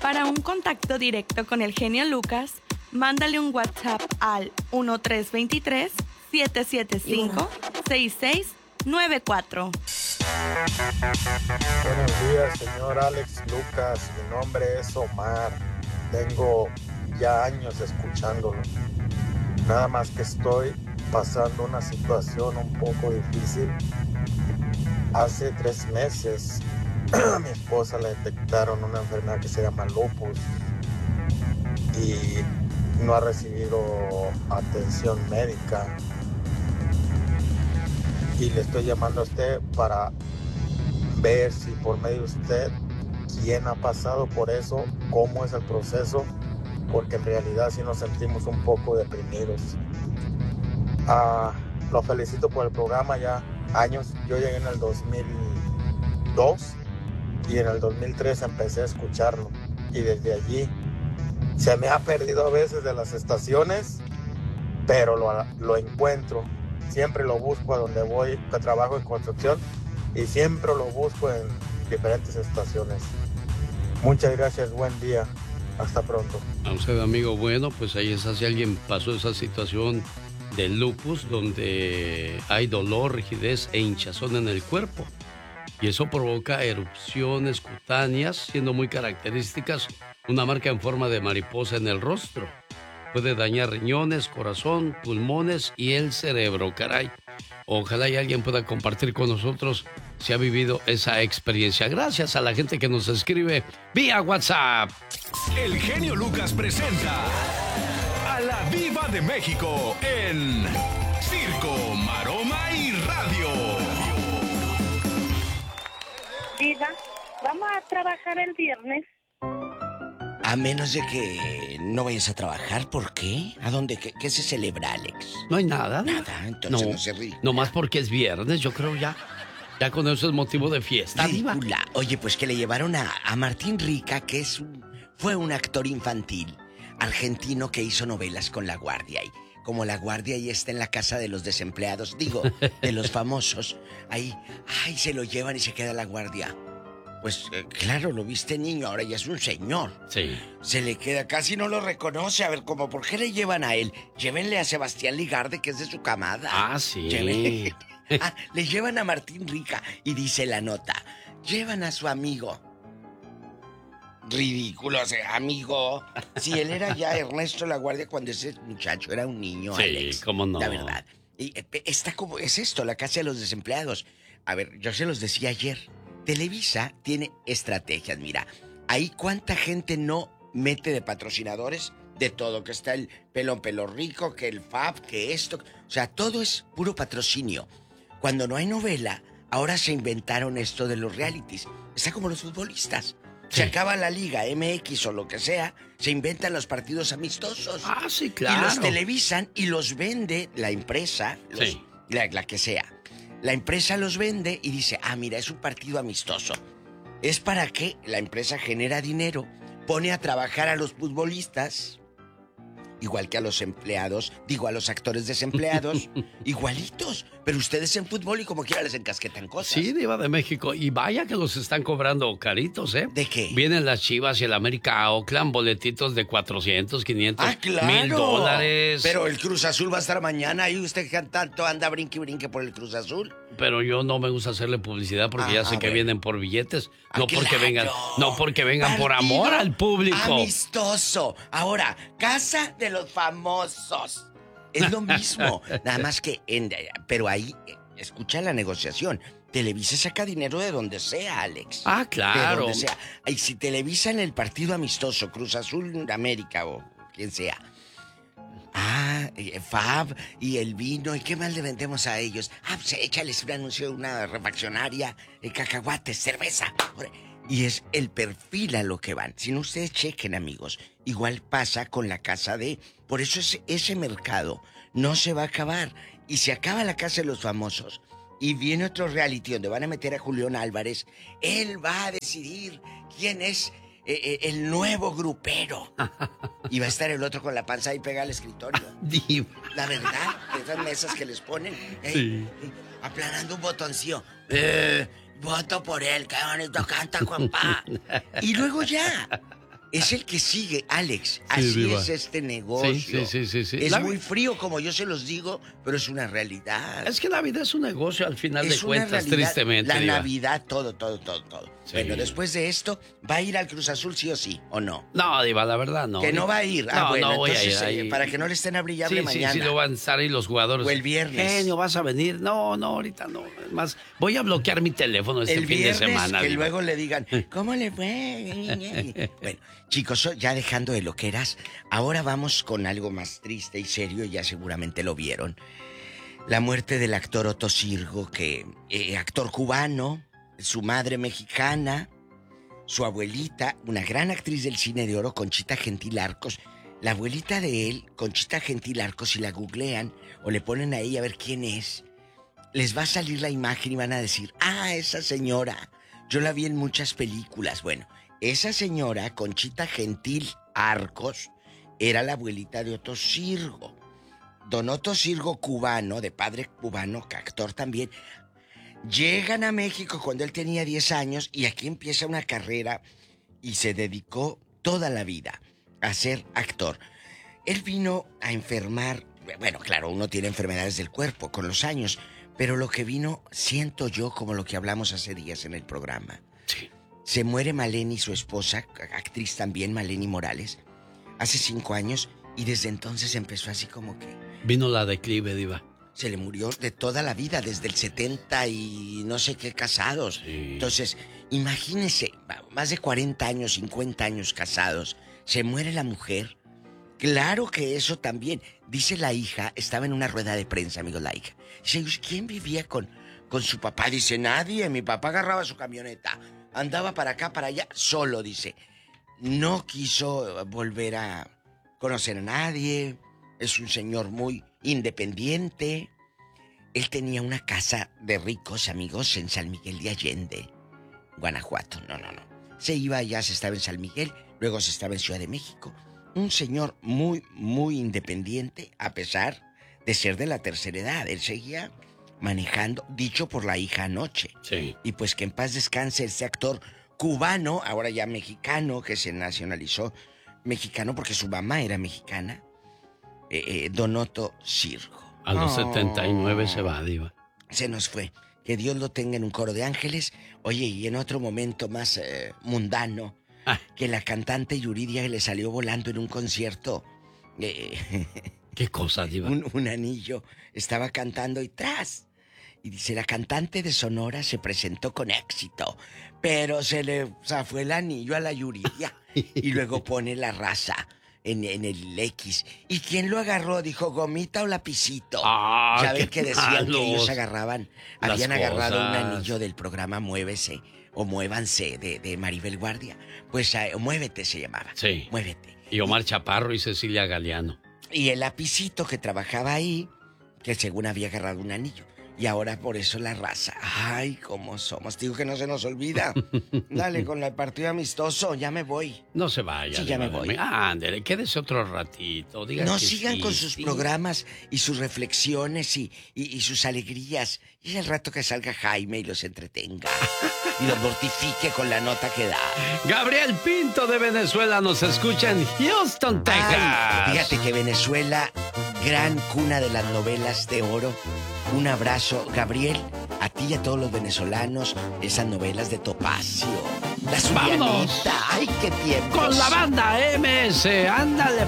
Para un contacto directo con el genio Lucas, mándale un WhatsApp al 1323-775-6694. Buenos días, señor Alex Lucas. Mi nombre es Omar. Tengo ya años escuchándolo. Nada más que estoy pasando una situación un poco difícil. Hace 3 meses a mi esposa le detectaron una enfermedad que se llama lupus y no ha recibido atención médica. Y le estoy llamando a usted para ver si por medio de usted quién ha pasado por eso, cómo es el proceso, porque en realidad sí nos sentimos un poco deprimidos. Lo felicito por el programa, ya años. Yo llegué en el 2002 y en el 2003 empecé a escucharlo, y desde allí se me ha perdido a veces de las estaciones, pero lo encuentro. Siempre lo busco a donde voy, que trabajo en construcción, y siempre lo busco en diferentes estaciones. Muchas gracias, buen día, hasta pronto. A usted, amigo, bueno, pues ahí está, si alguien pasó esa situación del lupus, donde hay dolor, rigidez e hinchazón en el cuerpo, y eso provoca erupciones cutáneas, siendo muy características una marca en forma de mariposa en el rostro. Puede dañar riñones, corazón, pulmones y el cerebro, caray. Ojalá y alguien pueda compartir con nosotros si ha vivido esa experiencia. Gracias a la gente que nos escribe vía WhatsApp. El genio Lucas presenta a la Diva de México en Circo, Maroma y Radio. Diva, vamos a trabajar el viernes. A menos de que no vayas a trabajar, ¿por qué? ¿A dónde? ¿Qué se celebra, Alex? No hay nada. Nada, entonces no se ríe. No más porque es viernes, yo creo ya con eso es motivo de fiesta, Diva. Oye, pues que le llevaron a Martín Rica, que fue un actor infantil argentino que hizo novelas con La Guardia. Y como La Guardia ahí está en la casa de los desempleados, digo, de los famosos, ahí, se lo llevan y se queda La Guardia. Pues claro, lo viste niño, ahora ya es un señor. Sí. Se le queda, casi no lo reconoce. A ver, ¿cómo por qué le llevan a él? Llévenle a Sebastián Ligarde, que es de su camada. Ah, sí. Le llevan a Martín Rica y dice la nota, llevan a su amigo. Ridículo, amigo. Si él era ya Ernesto La Guardia cuando ese muchacho era un niño, sí, Alex. Cómo no. La verdad. Y está como, es esto, la casa de los desempleados. A ver, yo se los decía ayer. Televisa tiene estrategias, mira. Ahí cuánta gente no mete de patrocinadores de todo, que está el Pelón Pelo Rico, que el Fab, que esto. O sea, todo es puro patrocinio. Cuando no hay novela, ahora se inventaron esto de los realities. Está como los futbolistas. Se acaba la Liga MX o lo que sea, se inventan los partidos amistosos. Ah, sí, claro. Y los televisan y los vende la empresa, la que sea. La empresa los vende y dice, mira, es un partido amistoso. Es para que la empresa genera dinero, pone a trabajar a los futbolistas, igual que a los empleados, a los actores desempleados, igualitos. Pero ustedes en fútbol y como quiera les encasquetan cosas. Sí, Diva de México. Y vaya que los están cobrando caritos, ¿eh? ¿De qué? Vienen las Chivas y el América a Oakland, boletitos de 400, 500, claro. $1,000. Pero el Cruz Azul va a estar mañana y usted tanto anda brinque por el Cruz Azul. Pero yo no me gusta hacerle publicidad porque ya sé que vienen por billetes, no porque vengan Partido por amor al público. Amistoso. Ahora, casa de los famosos. Es lo mismo. Nada más que pero ahí, escucha la negociación. Televisa saca dinero de donde sea, Alex. Claro. De donde sea. Y si televisan el partido amistoso, Cruz Azul, América o quien sea. Fab y el vino. ¿Y qué más le vendemos a ellos? Pues échales un anuncio de una refaccionaria, cacahuates, cerveza. Y es el perfil a lo que van. Si no, ustedes chequen, amigos. Igual pasa con la casa de... Por eso ese mercado no se va a acabar. Y se acaba la casa de los famosos y viene otro reality donde van a meter a Julián Álvarez, él va a decidir quién es el nuevo grupero. Y va a estar el otro con la panza ahí pegada al escritorio. La verdad, esas mesas que les ponen, aplanando un botoncillo. Voto por él, qué bonito canta, compa. Y luego ya. Es el que sigue, Alex. Así Diva. es este negocio. Sí. Es muy frío, como yo se los digo, pero es una realidad. Es que la vida es un negocio al final de cuentas, realidad, tristemente. La Diva. Navidad, todo. Sí. Bueno, después de esto, ¿va a ir al Cruz Azul sí o sí, o no? No, Diva, la verdad no. Que no va a ir. No voy a ir entonces, ahí. para que no le estén a brillarle mañana. Sí, no van a estar ahí los jugadores. O el viernes. Genio, ¿vas a venir? No, ahorita no. Es más, voy a bloquear mi teléfono este El fin viernes, de semana. que Diva. luego le digan, ¿cómo le fue? Bueno, chicos, ya dejando de loqueras, ahora vamos con algo más triste y serio, ya seguramente lo vieron. La muerte del actor Otto Sirgo, actor cubano, su madre mexicana, su abuelita, una gran actriz del cine de oro, Conchita Gentil Arcos. La abuelita de él, Conchita Gentil Arcos, si la googlean o le ponen ahí a ver quién es, les va a salir la imagen y van a decir, esa señora, yo la vi en muchas películas. Bueno, esa señora, Conchita Gentil Arcos, era la abuelita de Otto Sirgo. Don Otto Sirgo, cubano, de padre cubano, actor también, llegan a México cuando él tenía 10 años y aquí empieza una carrera y se dedicó toda la vida a ser actor. Él vino a enfermar, bueno, claro, uno tiene enfermedades del cuerpo con los años, pero lo que vino, siento yo, como lo que hablamos hace días en el programa. Sí. Se muere Maleni, su esposa, actriz también, Maleni Morales, hace 5 años y desde entonces empezó así como que... Vino la declive, Diva. Se le murió de toda la vida, desde el 70 y no sé qué casados. Sí. Entonces, imagínense, más de 40 años, 50 años casados, se muere la mujer. Claro que eso también, dice la hija, estaba en una rueda de prensa, amigos, la hija. Dice, ¿quién vivía con su papá? Dice, nadie, mi papá agarraba su camioneta, andaba para acá, para allá, solo, dice. No quiso volver a conocer a nadie, es un señor muy independiente. Él tenía una casa de ricos, amigos, en San Miguel de Allende, Guanajuato. No. Se iba allá, se estaba en San Miguel, luego se estaba en Ciudad de México. Un señor muy, muy independiente, a pesar de ser de la tercera edad. Él seguía manejando, dicho por la hija anoche. Sí. Y pues que en paz descanse ese actor cubano, ahora ya mexicano, que se nacionalizó mexicano porque su mamá era mexicana, Don Otto Sirgo. A los 79 se va, Diva. Se nos fue. Que Dios lo tenga en un coro de ángeles. Oye, y en otro momento más mundano, que la cantante Yuridia le salió volando en un concierto. ¿Qué cosa, Diva? Un anillo. Estaba cantando y ¡tras! Y dice, la cantante de Sonora se presentó con éxito, pero se le zafó el anillo a la Yuridia. Y luego pone la raza en el X. ¿Y quién lo agarró? Dijo, ¿gomita o lapicito? Ya ven que decían que ellos agarraban, habían agarrado un anillo del programa Muévese o Muévanse de Maribel Guardia. Pues Muévete se llamaba. Sí. Muévete. Y Omar Chaparro y Cecilia Galeano. Y el lapicito que trabajaba ahí, que según había agarrado un anillo. Y ahora por eso la raza. Ay, cómo somos. Digo que no se nos olvida. Dale, con el partido amistoso, ya me voy. No se vaya. Sí, ya me voy. Ándale, quédese otro ratito. Diga No que sigan sí, con sus programas y sus reflexiones y sus alegrías. Y el rato que salga Jaime y los entretenga. Y los mortifique con la nota que da. Gabriel Pinto de Venezuela nos escucha en Houston, Texas. Ay, fíjate que Venezuela, gran cuna de las novelas de oro. Un abrazo, Gabriel, a ti y a todos los venezolanos. Esas novelas de Topacio, La ¡Vámonos! Zulianita. ¡Ay, qué tiempo! Con la banda MS, ándale